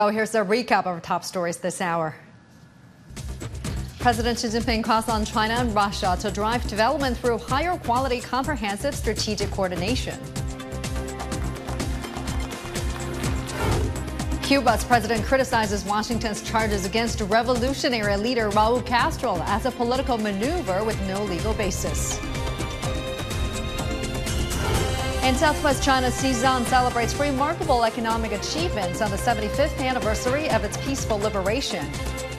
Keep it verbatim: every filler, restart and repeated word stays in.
Oh, here's a recap of our top stories this hour. President Xi Jinping calls on China and Russia to drive development through higher quality, comprehensive strategic coordination. Cuba's president criticizes Washington's charges against revolutionary leader Raul Castro as a political maneuver with no legal basis. In southwest China, Xizang celebrates remarkable economic achievements on the seventy-fifth anniversary of its peaceful liberation.